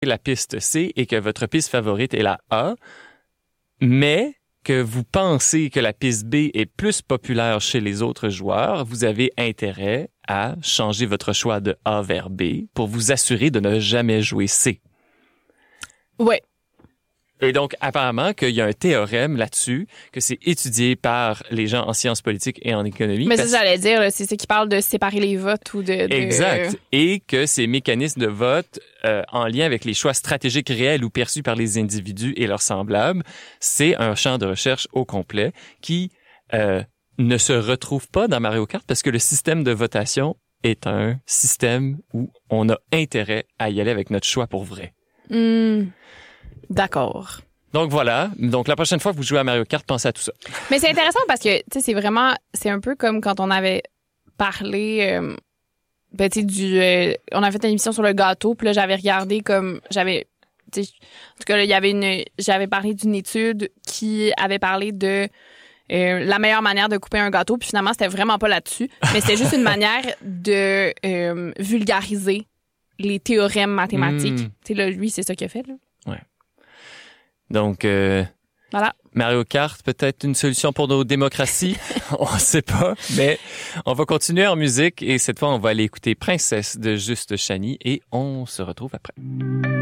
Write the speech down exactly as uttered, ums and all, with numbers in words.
la piste C et que votre piste favorite est la A, mais que vous pensez que la piste B est plus populaire chez les autres joueurs, vous avez intérêt à changer votre choix de A vers B pour vous assurer de ne jamais jouer C. Ouais. Et donc, apparemment, qu'il y a un théorème là-dessus, que c'est étudié par les gens en sciences politiques et en économie. Mais parce... ça, j'allais dire, là, c'est ce qui parle de séparer les votes ou de... de... Exact. Et que ces mécanismes de vote, euh, en lien avec les choix stratégiques réels ou perçus par les individus et leurs semblables, c'est un champ de recherche au complet qui euh, ne se retrouve pas dans Mario Kart parce que le système de votation est un système où on a intérêt à y aller avec notre choix pour vrai. Mmh. D'accord. Donc voilà. Donc la prochaine fois que vous jouez à Mario Kart, pensez à tout ça. Mais c'est intéressant parce que, tu sais, c'est vraiment, c'est un peu comme quand on avait parlé, euh, ben, tu sais, du, euh, on a fait une émission sur le gâteau, puis là, j'avais regardé comme, j'avais, tu sais, en tout cas, là, il y avait une, j'avais parlé d'une étude qui avait parlé de euh, la meilleure manière de couper un gâteau, puis finalement, c'était vraiment pas là-dessus, mais c'était juste une manière de euh, vulgariser les théorèmes mathématiques. Mm. Tu sais, là, lui, c'est ça qu'il a fait, là. Ouais. Donc, euh, voilà. Mario Kart, peut-être une solution pour nos démocraties. On ne sait pas, mais on va continuer en musique et cette fois, on va aller écouter Princesse de Juste Chani et on se retrouve après.